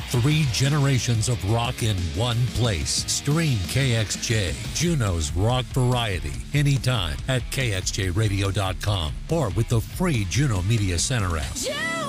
3 generations of rock in one place. Stream KXJ, Juneau's rock variety, anytime at kxjradio.com or with the free Juneau Media Center app.